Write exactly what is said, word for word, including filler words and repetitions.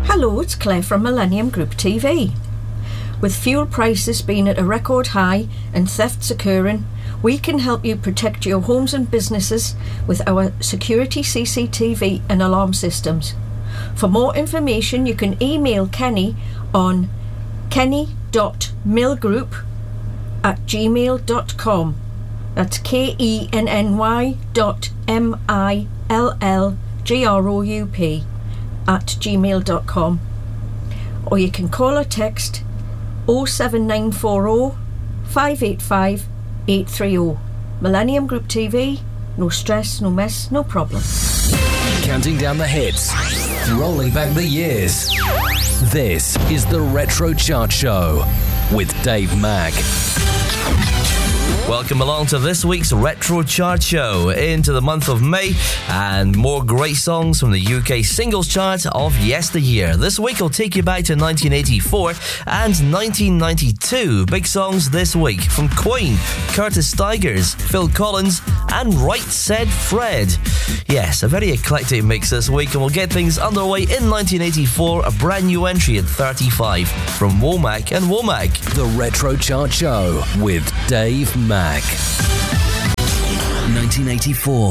Hello, it's Claire from Millennium Group T V. With fuel prices being at a record high and thefts occurring, we can help you protect your homes and businesses with our security C C T V and alarm systems. For more information, you can email Kenny on kenny dot millgroup at gmail dot com. That's K E N N Y dot M I L L G R O U P at gmail dot com. Or you can call or text oh seven nine four oh, five eight five, eight three oh. Millennium Group T V, no stress, no mess, no problem. Counting down the hits, rolling back the years. This is the Retro Chart Show with Dave Mack. Welcome along to this week's Retro Chart Show into the month of May and more great songs from the U K singles chart of yesteryear. This week will take you back to nineteen eighty-four and nineteen ninety-two. Big songs this week from Queen, Curtis Stigers, Phil Collins and Right Said Fred. Yes, a very eclectic mix this week, and we'll get things underway in nineteen eighty-four, a brand new entry at thirty-five from Womack and Womack. The Retro Chart Show with Dave Mack. nineteen eighty-four.